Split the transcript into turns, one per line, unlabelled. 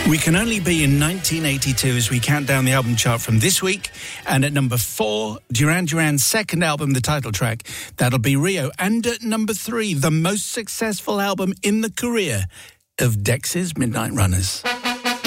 We Can Only Be in 1982 as we count down the album chart from this week. And at number 4, Duran Duran's second album, the title track, that'll be Rio. And at number 3, the most successful album in the career of Dex's Midnight Runners.